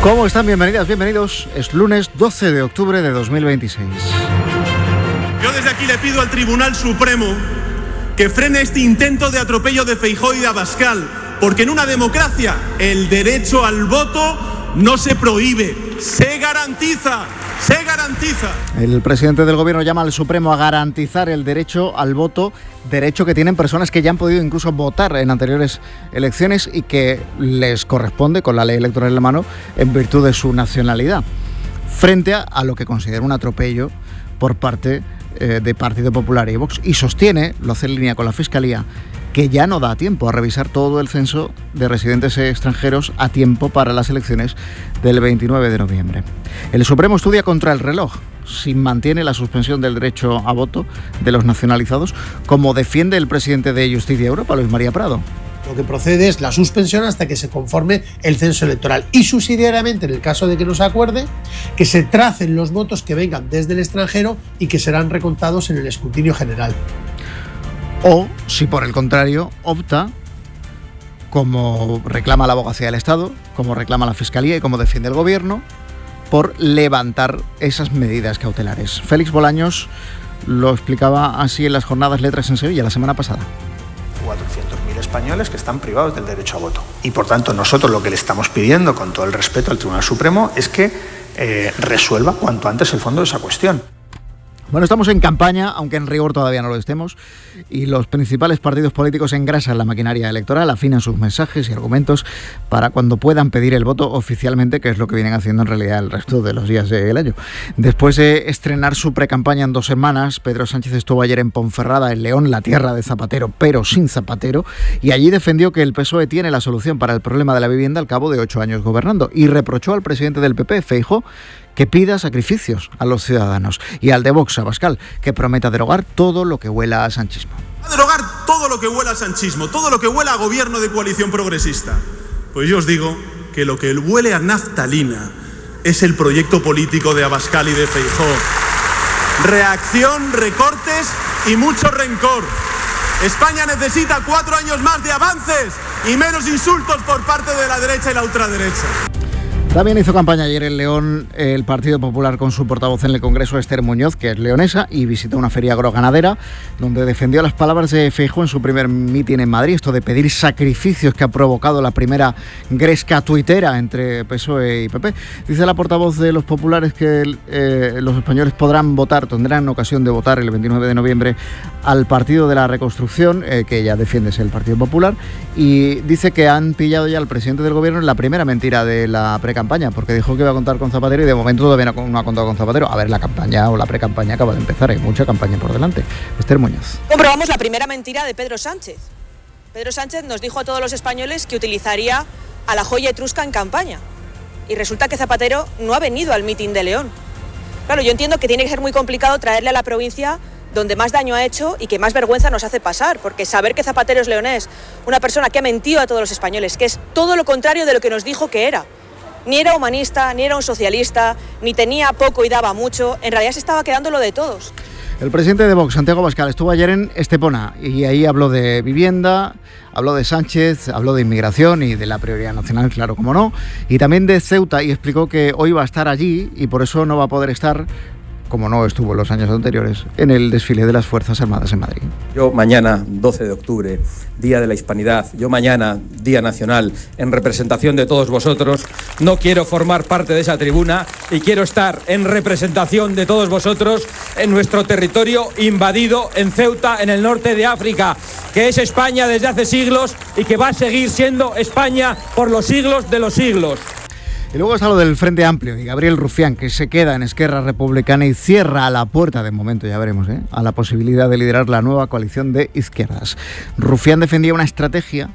¿Cómo están? Bienvenidas, bienvenidos. Es lunes 12 de octubre de 2026. Yo desde aquí le pido al Tribunal Supremo que frene este intento de atropello de Feijóo y de Abascal, porque en una democracia el derecho al voto no se prohíbe, se garantiza. ¡Se garantiza! El presidente del gobierno llama al Supremo a garantizar el derecho al voto, derecho que tienen personas que ya han podido incluso votar en anteriores elecciones y que les corresponde, con la ley electoral en la mano, en virtud de su nacionalidad, frente a lo que considera un atropello por parte de Partido Popular y Vox. Y sostiene, lo hace en línea con la Fiscalía, que ya no da tiempo a revisar todo el censo de residentes extranjeros a tiempo para las elecciones del 29 de noviembre. El Supremo estudia contra el reloj si mantiene la suspensión del derecho a voto de los nacionalizados, como defiende el presidente de Justicia Europa, Luis María Prado. Lo que procede es la suspensión hasta que se conforme el censo electoral y subsidiariamente, en el caso de que no se acuerde, que se tracen los votos que vengan desde el extranjero y que serán recontados en el escrutinio general. O, si por el contrario, opta, como reclama la Abogacía del Estado, como reclama la Fiscalía y como defiende el Gobierno, por levantar esas medidas cautelares. Félix Bolaños lo explicaba así en las jornadas Letras en Sevilla la semana pasada. 400.000 españoles que están privados del derecho a voto. Y por tanto nosotros lo que le estamos pidiendo, con todo el respeto al Tribunal Supremo, es que resuelva cuanto antes el fondo de esa cuestión. Bueno, estamos en campaña, aunque en rigor todavía no lo estemos, y los principales partidos políticos engrasan la maquinaria electoral, afinan sus mensajes y argumentos para cuando puedan pedir el voto oficialmente, que es lo que vienen haciendo en realidad el resto de los días del año. Después de estrenar su precampaña en 2 semanas, Pedro Sánchez estuvo ayer en Ponferrada, en León, la tierra de Zapatero, pero sin Zapatero, y allí defendió que el PSOE tiene la solución para el problema de la vivienda al cabo de 8 años gobernando, y reprochó al presidente del PP, Feijóo, que pida sacrificios a los ciudadanos, y al de Vox, Abascal, que prometa derogar todo lo que huela a sanchismo. A derogar todo lo que huela a sanchismo, todo lo que huela a gobierno de coalición progresista. Pues yo os digo que lo que huele a naftalina es el proyecto político de Abascal y de Feijóo. Reacción, recortes y mucho rencor. España necesita 4 años más de avances y menos insultos por parte de la derecha y la ultraderecha. También hizo campaña ayer en León el Partido Popular con su portavoz en el Congreso, Esther Muñoz, que es leonesa, y visitó una feria agroganadera donde defendió las palabras de Feijóo en su primer mitin en Madrid, esto de pedir sacrificios que ha provocado la primera gresca tuitera entre PSOE y PP. Dice la portavoz de los populares que los españoles podrán votar, tendrán ocasión de votar el 29 de noviembre al Partido de la Reconstrucción, que ella defiende es el Partido Popular, y dice que han pillado ya al presidente del gobierno en la primera mentira de la precampaña, porque dijo que iba a contar con Zapatero y de momento todavía no ha contado con Zapatero. A ver, la campaña o la precampaña acaba de empezar, hay mucha campaña por delante. Esther Muñoz. Comprobamos la primera mentira de Pedro Sánchez. Pedro Sánchez nos dijo a todos los españoles que utilizaría a la joya etrusca en campaña. Y resulta que Zapatero no ha venido al mitin de León. Claro, yo entiendo que tiene que ser muy complicado traerle a la provincia donde más daño ha hecho y que más vergüenza nos hace pasar, porque saber que Zapatero es leonés, una persona que ha mentido a todos los españoles, que es todo lo contrario de lo que nos dijo que era. Ni era humanista, ni era un socialista, ni tenía poco y daba mucho. En realidad se estaba quedando lo de todos. El presidente de Vox, Santiago Abascal, estuvo ayer en Estepona y ahí habló de vivienda, habló de Sánchez, habló de inmigración y de la prioridad nacional, claro, como no, y también de Ceuta, y explicó que hoy va a estar allí y por eso no va a poder estar, como no estuvo en los años anteriores, en el desfile de las Fuerzas Armadas en Madrid. Yo mañana, 12 de octubre, Día de la Hispanidad, yo mañana, Día Nacional, en representación de todos vosotros, no quiero formar parte de esa tribuna y quiero estar en representación de todos vosotros en nuestro territorio invadido en Ceuta, en el norte de África, que es España desde hace siglos y que va a seguir siendo España por los siglos de los siglos. Y luego está lo del Frente Amplio y Gabriel Rufián, que se queda en Esquerra Republicana y cierra a la puerta, de momento ya veremos, a la posibilidad de liderar la nueva coalición de izquierdas. Rufián defendía una estrategia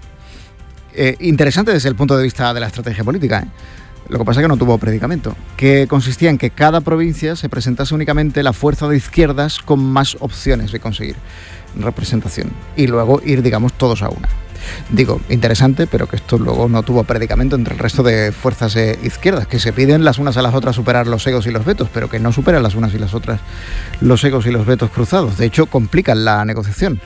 interesante desde el punto de vista de la estrategia política, Lo que pasa es que no tuvo predicamento, que consistía en que cada provincia se presentase únicamente la fuerza de izquierdas con más opciones de conseguir representación y luego ir, digamos, todos a una. Digo, interesante, pero que esto luego no tuvo predicamento entre el resto de fuerzas izquierdas, que se piden las unas a las otras superar los egos y los vetos, pero que no superan las unas y las otras los egos y los vetos cruzados. De hecho, complican la negociación.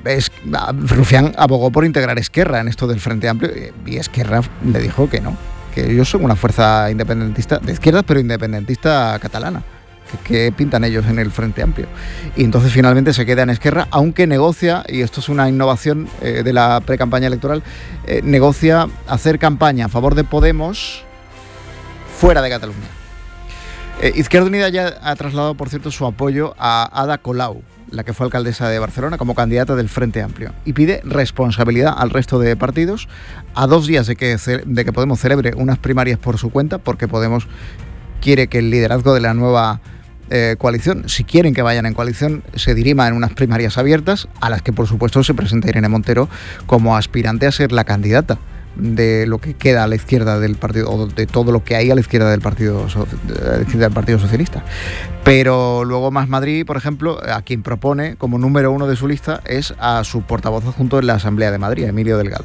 Rufián abogó por integrar Esquerra en esto del Frente Amplio y Esquerra le dijo que no, que ellos son una fuerza independentista, de izquierdas, pero independentista catalana. Que pintan ellos en el Frente Amplio. Y entonces finalmente se queda en Esquerra, aunque negocia, y esto es una innovación de la pre-campaña electoral, negocia hacer campaña a favor de Podemos fuera de Cataluña. Izquierda Unida ya ha trasladado, por cierto, su apoyo a Ada Colau, la que fue alcaldesa de Barcelona, como candidata del Frente Amplio, y pide responsabilidad al resto de partidos a 2 días de que Podemos celebre unas primarias por su cuenta, porque Podemos quiere que el liderazgo de la nueva coalición, si quieren que vayan en coalición, se dirima en unas primarias abiertas, a las que por supuesto se presenta Irene Montero como aspirante a ser la candidata de lo que queda a la izquierda del partido, o de todo lo que hay a la izquierda del Partido Socialista. Pero luego Más Madrid, por ejemplo, a quien propone como número 1 de su lista es a su portavoz adjunto en la Asamblea de Madrid, Emilio Delgado.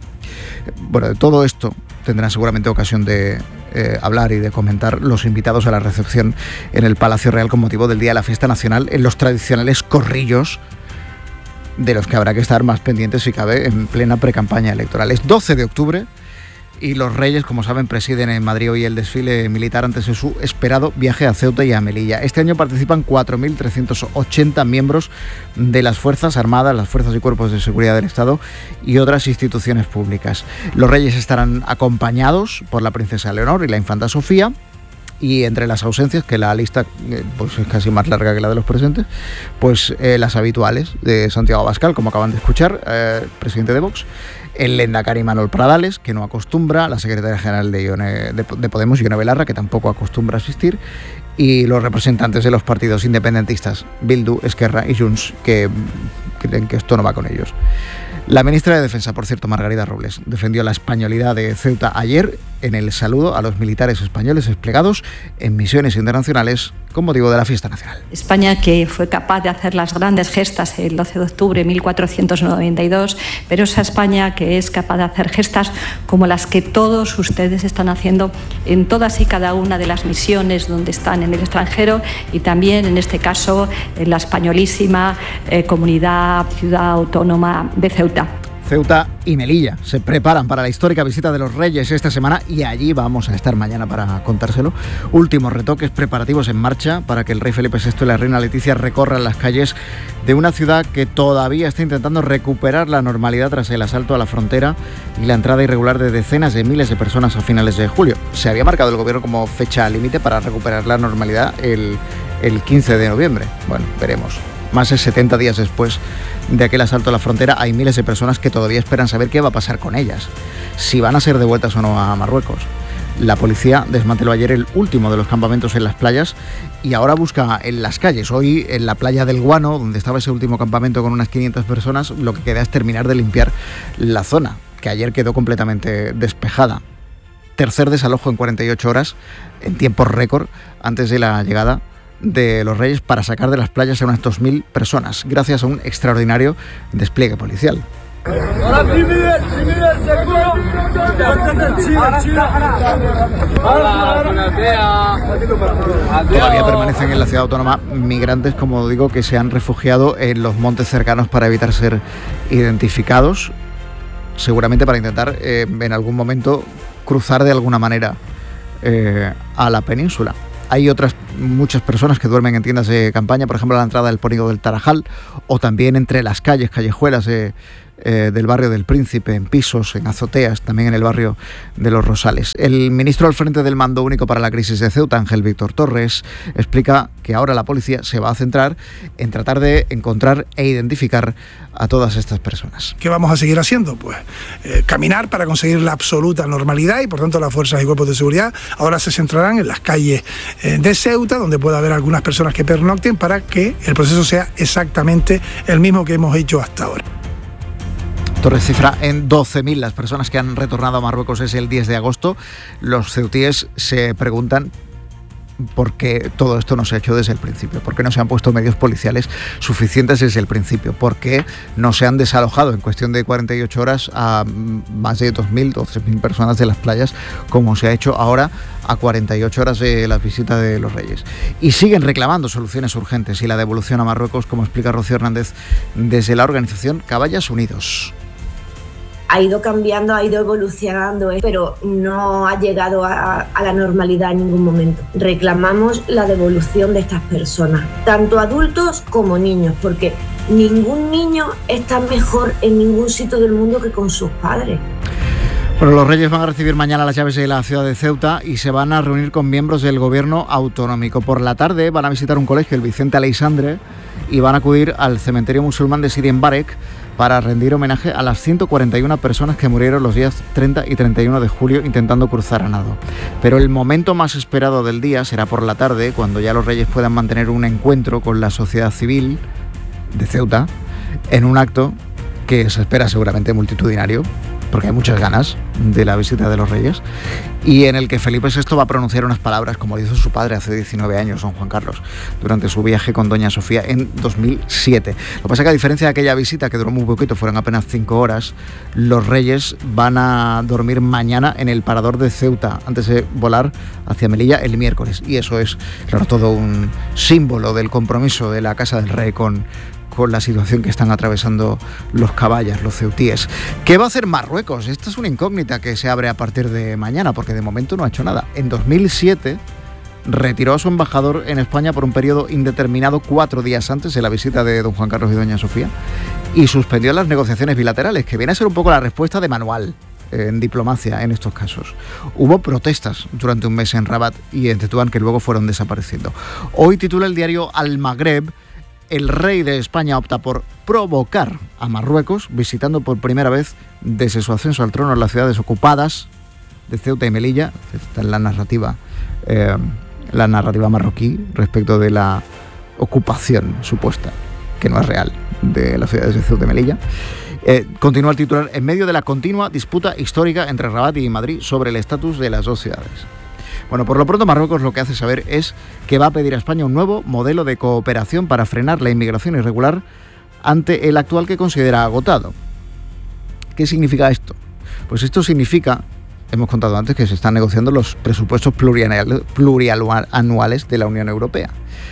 Bueno, de todo esto tendrán seguramente ocasión de hablar y de comentar los invitados a la recepción en el Palacio Real con motivo del Día de la Fiesta Nacional, en los tradicionales corrillos de los que habrá que estar más pendientes si cabe en plena precampaña electoral. Es 12 de octubre y los Reyes, como saben, presiden en Madrid hoy el desfile militar antes de su esperado viaje a Ceuta y a Melilla. Este año participan 4.380 miembros de las Fuerzas Armadas, las Fuerzas y Cuerpos de Seguridad del Estado y otras instituciones públicas. Los Reyes estarán acompañados por la princesa Leonor y la infanta Sofía. Y entre las ausencias, que la lista pues es casi más larga que la de los presentes, pues las habituales de Santiago Abascal, como acaban de escuchar, presidente de Vox, el lehendakari Manuel Pradales, que no acostumbra, la secretaria general de Podemos, Ione Belarra, que tampoco acostumbra asistir, y los representantes de los partidos independentistas, Bildu, Esquerra y Junts, que creen que esto no va con ellos. La ministra de Defensa, por cierto, Margarida Robles, defendió la españolidad de Ceuta ayer en el saludo a los militares españoles desplegados en misiones internacionales con motivo de la fiesta nacional. España, que fue capaz de hacer las grandes gestas el 12 de octubre de 1492, pero esa España que es capaz de hacer gestas como las que todos ustedes están haciendo en todas y cada una de las misiones donde están en el extranjero, y también en este caso en la españolísima comunidad, ciudad autónoma de Ceuta. Ceuta y Melilla se preparan para la histórica visita de los Reyes esta semana y allí vamos a estar mañana para contárselo. Últimos retoques preparativos en marcha para que el rey Felipe VI y la reina Leticia recorran las calles de una ciudad que todavía está intentando recuperar la normalidad tras el asalto a la frontera y la entrada irregular de decenas de miles de personas a finales de julio. Se había marcado el gobierno como fecha límite para recuperar la normalidad el 15 de noviembre. Bueno, veremos. Más de 70 días después de aquel asalto a la frontera, hay miles de personas que todavía esperan saber qué va a pasar con ellas, si van a ser devueltas o no a Marruecos. La policía desmanteló ayer el último de los campamentos en las playas y ahora busca en las calles. Hoy, en la playa del Guano, donde estaba ese último campamento con unas 500 personas, lo que queda es terminar de limpiar la zona, que ayer quedó completamente despejada. Tercer desalojo en 48 horas, en tiempo récord, antes de la llegada de los Reyes, para sacar de las playas a unas 2.000 personas, gracias a un extraordinario despliegue policial. Todavía permanecen en la ciudad autónoma migrantes, como digo, que se han refugiado en los montes cercanos para evitar ser identificados, seguramente para intentar en algún momento cruzar de alguna manera a la península. Hay otras muchas personas que duermen en tiendas de campaña, por ejemplo, a la entrada del Pónigo del Tarajal, o también entre las callejuelas del barrio del Príncipe, en pisos, en azoteas, también en el barrio de Los Rosales. El ministro al frente del Mando Único para la Crisis de Ceuta, Ángel Víctor Torres, explica que ahora la policía se va a centrar en tratar de encontrar e identificar a todas estas personas. ¿Qué vamos a seguir haciendo? Pues caminar para conseguir la absoluta normalidad, y por tanto las fuerzas y cuerpos de seguridad ahora se centrarán en las calles de Ceuta, donde pueda haber algunas personas que pernocten, para que el proceso sea exactamente el mismo que hemos hecho hasta ahora. Torres cifra en 12.000 las personas que han retornado a Marruecos desde el 10 de agosto. Los ceutíes se preguntan por qué todo esto no se ha hecho desde el principio, por qué no se han puesto medios policiales suficientes desde el principio, por qué no se han desalojado en cuestión de 48 horas a más de 2.000 o 3.000 personas de las playas, como se ha hecho ahora a 48 horas de la visita de los Reyes. Y siguen reclamando soluciones urgentes y la devolución a Marruecos, como explica Rocío Hernández desde la organización Caballas Unidos. ha ido cambiando, ha ido evolucionando, pero no ha llegado a la normalidad en ningún momento. Reclamamos la devolución de estas personas, tanto adultos como niños, porque ningún niño está mejor en ningún sitio del mundo que con sus padres. Bueno, los Reyes van a recibir mañana las llaves de la ciudad de Ceuta y se van a reunir con miembros del gobierno autonómico. Por la tarde van a visitar un colegio, el Vicente Aleixandre, y van a acudir al cementerio musulmán de Sidi Mbarek para rendir homenaje a las 141 personas que murieron los días 30 y 31 de julio intentando cruzar a nado. Pero el momento más esperado del día será por la tarde, cuando ya los Reyes puedan mantener un encuentro con la sociedad civil de Ceuta, en un acto que se espera seguramente multitudinario, porque hay muchas ganas de la visita de los Reyes, y en el que Felipe VI va a pronunciar unas palabras como lo hizo su padre hace 19 años, don Juan Carlos, durante su viaje con doña Sofía en 2007. Lo que pasa es que a diferencia de aquella visita, que duró muy poquito, fueron apenas 5 horas, los Reyes van a dormir mañana en el parador de Ceuta, antes de volar hacia Melilla el miércoles, y eso es, claro, todo un símbolo del compromiso de la Casa del Rey con la situación que están atravesando los caballas, los ceutíes. ¿Qué va a hacer Marruecos? Esta es una incógnita que se abre a partir de mañana, porque de momento no ha hecho nada. En 2007 retiró a su embajador en España por un periodo indeterminado 4 días antes de la visita de don Juan Carlos y doña Sofía, y suspendió las negociaciones bilaterales, que viene a ser un poco la respuesta de manual en diplomacia en estos casos. Hubo protestas durante un mes en Rabat y en Tetuán que luego fueron desapareciendo. Hoy titula el diario Al Magreb: el rey de España opta por provocar a Marruecos, visitando por primera vez desde su ascenso al trono las ciudades ocupadas de Ceuta y Melilla. Está en la narrativa marroquí respecto de la ocupación supuesta, que no es real, de las ciudades de Ceuta y Melilla. Continúa el titular: en medio de la continua disputa histórica entre Rabat y Madrid sobre el estatus de las dos ciudades. Bueno, por lo pronto Marruecos lo que hace saber es que va a pedir a España un nuevo modelo de cooperación para frenar la inmigración irregular ante el actual que considera agotado. ¿Qué significa esto? Pues esto significa, hemos contado antes, que se están negociando los presupuestos plurianuales de la Unión Europea.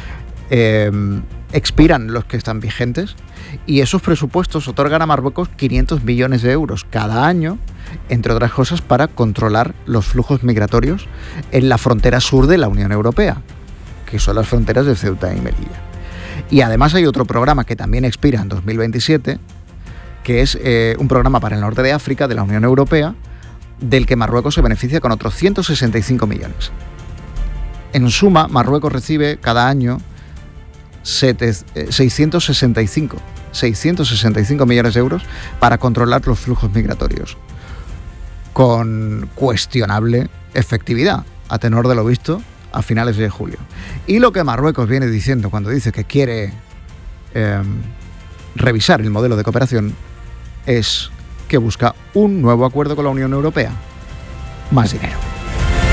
Expiran los que están vigentes y esos presupuestos otorgan a Marruecos 500 millones de euros cada año, entre otras cosas, para controlar los flujos migratorios en la frontera sur de la Unión Europea, que son las fronteras de Ceuta y Melilla. Y además hay otro programa que también expira en 2027, que es un programa para el norte de África de la Unión Europea, del que Marruecos se beneficia con otros 165 millones. En suma, Marruecos recibe cada año 665 millones de euros para controlar los flujos migratorios, con cuestionable efectividad, a tenor de lo visto a finales de julio. Y lo que Marruecos viene diciendo cuando dice que quiere revisar el modelo de cooperación es que busca un nuevo acuerdo con la Unión Europea: más dinero.